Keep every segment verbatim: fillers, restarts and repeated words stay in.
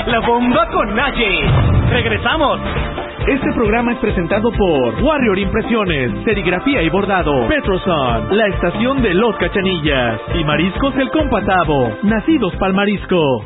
La bomba con Naye. ¡Regresamos! Este programa es presentado por Warrior Impresiones, Serigrafía y Bordado, Petroson, la estación de Los Cachanillas y Mariscos El Compatavo, nacidos pa'l marisco.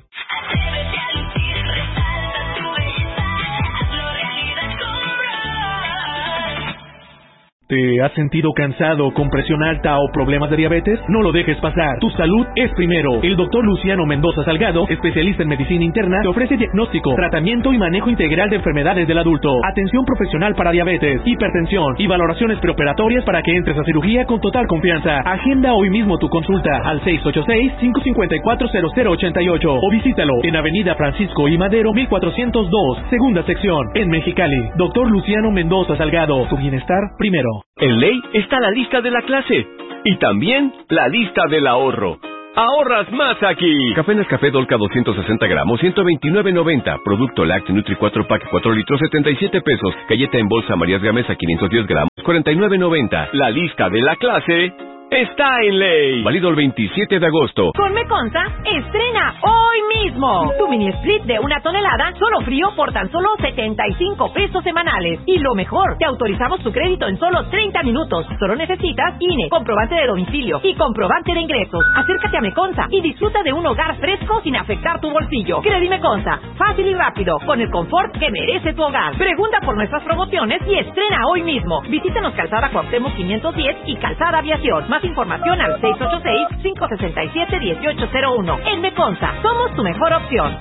¿Te has sentido cansado, con presión alta o problemas de diabetes? No lo dejes pasar. Tu salud es primero. El doctor Luciano Mendoza Salgado, especialista en medicina interna, te ofrece diagnóstico, tratamiento y manejo integral de enfermedades del adulto, atención profesional para diabetes, hipertensión y valoraciones preoperatorias para que entres a cirugía con total confianza. Agenda hoy mismo tu consulta al seis ocho seis, cinco cinco cuatro, cero cero ocho ocho o visítalo en Avenida Francisco I. Madero mil cuatrocientos dos, segunda sección, en Mexicali. Doctor Luciano Mendoza Salgado, tu bienestar primero. En Ley está la lista de la clase y también la lista del ahorro. ¡Ahorras más aquí! Café Nescafé Dolca doscientos sesenta gramos, ciento veintinueve noventa. Producto Lácteo Nutri cuatro Pack cuatro litros, setenta y siete pesos. Galleta en bolsa Marías Gamesa quinientos diez gramos, cuarenta y nueve noventa. La lista de la clase está en Ley. Válido el veintisiete de agosto. Con Meconza, estrena hoy mismo tu mini split de una tonelada, solo frío por tan solo setenta y cinco pesos semanales. Y lo mejor, te autorizamos tu crédito en solo treinta minutos. Solo necesitas I N E, comprobante de domicilio y comprobante de ingresos. Acércate a Meconza y disfruta de un hogar fresco sin afectar tu bolsillo. Credi Meconza, fácil y rápido, con el confort que merece tu hogar. Pregunta por nuestras promociones y estrena hoy mismo. Visítanos Calzada Cuauhtémoc quinientos diez y Calzada Aviación. Más información al seis ocho seis, cinco seis siete, uno ocho cero uno. En Meconza, somos tu mejor opción.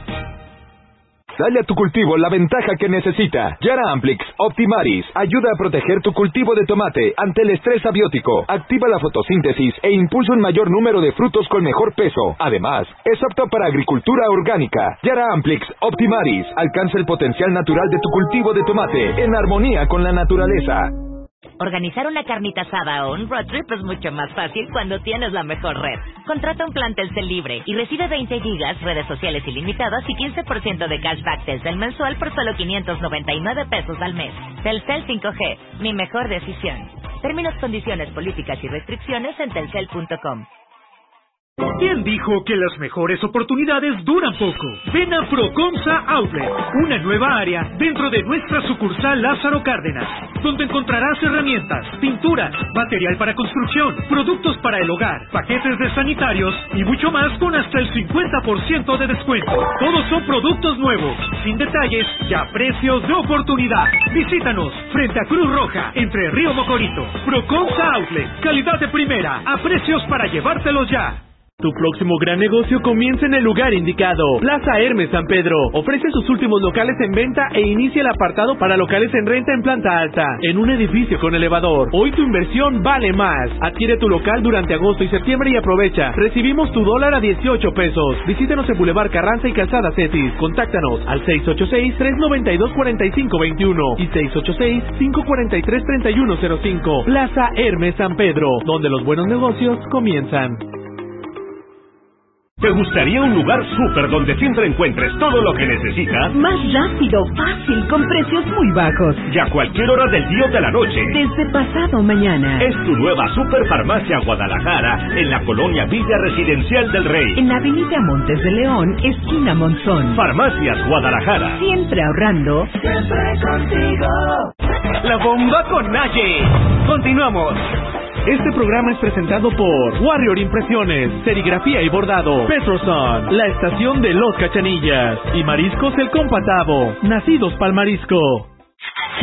Dale a tu cultivo la ventaja que necesita. Yara Amplix Optimaris ayuda a proteger tu cultivo de tomate ante el estrés abiótico. Activa la fotosíntesis e impulsa un mayor número de frutos con mejor peso. Además, es apto para agricultura orgánica. Yara Amplix Optimaris alcanza el potencial natural de tu cultivo de tomate en armonía con la naturaleza. Organizar una carnita asada o un road trip es mucho más fácil cuando tienes la mejor red. Contrata un plan Telcel libre y recibe veinte gigas, redes sociales ilimitadas y quince por ciento de cashback Telcel mensual por solo quinientos noventa y nueve pesos al mes. Telcel cinco G, mi mejor decisión. Términos, condiciones, políticas y restricciones en telcel punto com. ¿Quién dijo que las mejores oportunidades duran poco? Ven a Procomsa Outlet, una nueva área dentro de nuestra sucursal Lázaro Cárdenas, donde encontrarás herramientas, pinturas, material para construcción, productos para el hogar, paquetes de sanitarios y mucho más con hasta el cincuenta por ciento de descuento. Todos son productos nuevos, sin detalles y a precios de oportunidad. Visítanos frente a Cruz Roja, entre Río Mocorito. Procomsa Outlet, calidad de primera, a precios para llevártelos ya. Tu próximo gran negocio comienza en el lugar indicado. Plaza Hermes San Pedro ofrece sus últimos locales en venta e inicia el apartado para locales en renta en planta alta, en un edificio con elevador. Hoy tu inversión vale más. Adquiere tu local durante agosto y septiembre y aprovecha. Recibimos tu dólar a dieciocho pesos. Visítanos en Boulevard Carranza y Calzada Cetis. Contáctanos al seis ocho seis, tres nueve dos, cuatro cinco dos uno y seis ocho seis, cinco cuatro tres, tres uno cero cinco. Plaza Hermes San Pedro, donde los buenos negocios comienzan. ¿Te gustaría un lugar súper donde siempre encuentres todo lo que necesitas? Más rápido, fácil, con precios muy bajos. Y a cualquier hora del día o de la noche. Desde pasado mañana. Es tu nueva Super Farmacia Guadalajara, en la colonia Villa Residencial del Rey. En la avenida Montes de León, esquina Monzón. Farmacias Guadalajara. Siempre ahorrando. Siempre contigo. La bomba con Naye. Continuamos. Este programa es presentado por Warrior Impresiones, Serigrafía y Bordado, Petroson, la estación de Los Cachanillas y Mariscos El Compatavo, nacidos pa'l marisco.